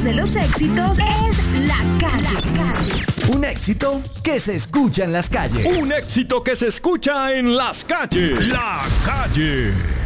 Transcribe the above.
de los éxitos es La Calle. Un éxito que se escucha en las calles. Un éxito que se escucha en las calles. La Calle.